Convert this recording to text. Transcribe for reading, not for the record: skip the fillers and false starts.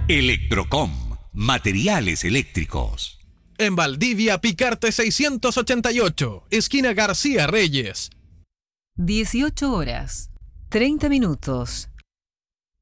Electrocom, materiales eléctricos. En Valdivia, Picarte 688, esquina García Reyes. 18 horas, 30 minutos.